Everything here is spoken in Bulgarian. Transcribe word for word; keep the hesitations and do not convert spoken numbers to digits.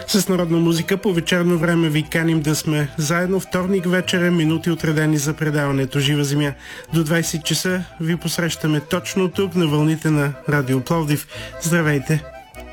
С народна музика по вечерно време ви каним да сме заедно. Вторник вечера, минути отредени за предаването Жива земя. До двайсет часа ви посрещаме точно тук на вълните на Радио Пловдив. Здравейте!